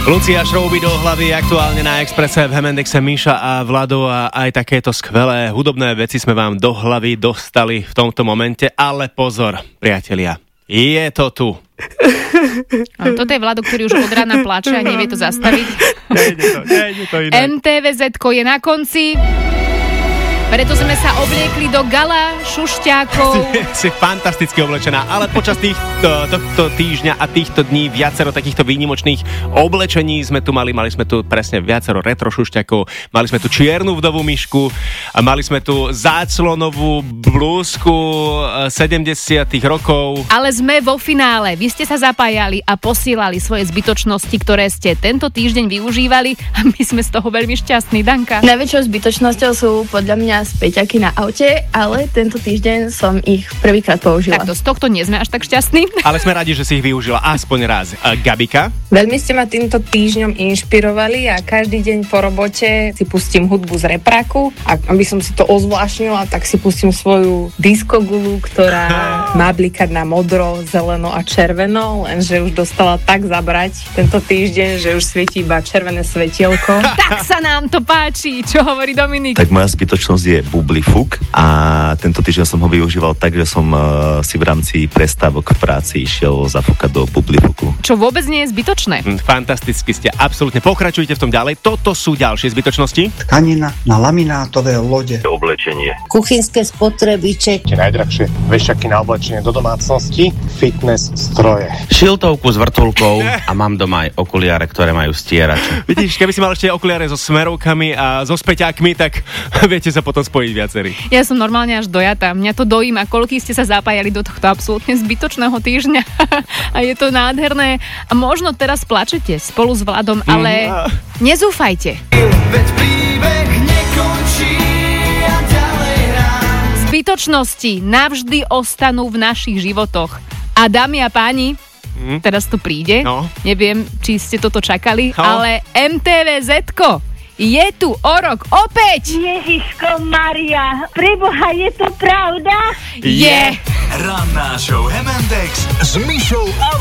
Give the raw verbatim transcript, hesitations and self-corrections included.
Lucia Šrouby do hlavy, aktuálne na Expresse v Hemendexe Míša a Vlado, a aj takéto skvelé hudobné veci sme vám do hlavy dostali v tomto momente, ale pozor, priatelia, je to tu. No, toto je Vlado, ktorý už od rána plače a nevie to zastaviť. Nejde to, nejde to inak. em té vé zetko je na konci. Preto sme sa obliekli do gala šušťákov. Si, si fantasticky oblečená, ale počas týchto, tohto týždňa a týchto dní viacero takýchto výnimočných oblečení sme tu mali. Mali sme tu presne viacero retro šušťákov, mali sme tu čiernu vdovú myšku, a mali sme tu záclonovú blúzku sedemdesiatych rokov. Ale sme vo finále. Vy ste sa zapájali a posielali svoje zbytočnosti, ktoré ste tento týždeň využívali, a my sme z toho veľmi šťastní. Danka? Najväčšou zbytočnosťou sú podľa mňa späťaky na aute, ale tento týždeň som ich prvýkrát použila. Takto, z tohto nie sme až tak šťastní. Ale sme radi, že si ich využila aspoň raz. A Gabika? Veľmi ste ma týmto týždňom inšpirovali a každý deň po robote si pustím hudbu z repráku, a aby som si to ozvláštnila, tak si pustím svoju diskogulu, ktorá má blikať na modro, zeleno a červeno, lenže už dostala tak zabrať tento týždeň, že už svietí iba červené svetielko. Tak sa nám to páči, čo hovorí Dominik. Tak moja zbytočnosť je bublifuk a tento týždeň som ho využíval tak, že som uh, si v rámci prestávok v práci išiel zafúkať do bublifuku. Čo vôbec nie je zbytočné. Fantasticky ste, absolútne. Pokračujte v tom ďalej. Toto sú ďalšie zbytočnosti. Tkanina na laminátové lode. Oblečenie. Kuchynské spotrebiče. Tie najdrahšie vešaky na oblečenie do domácnosti, fitness stroje. Šiltovku s vrtuľkou a mám doma aj okuliare, ktoré majú stierače. Vidíš, keby si mal ešte okuliare so smerovkami a so späťákmi, tak viete sa potom spojiť viacerí. Ja som normálne až dojatá. Mňa to dojíma, koľký ste sa zapájali do tohto absolútne zbytočného týždňa. A je to nádherné. A možno teraz plačete spolu s Vladom, ale mm. nezúfajte. Zbytočnosti navždy ostanú v našich životoch. A dámy a páni, mm. teraz to príde. No. Neviem, či ste toto čakali, no. ale em té vé zetko je tu o rok opäť! Ježiško Maria, preboha, je to pravda? Je! Ranná show Hemendex s Mišou a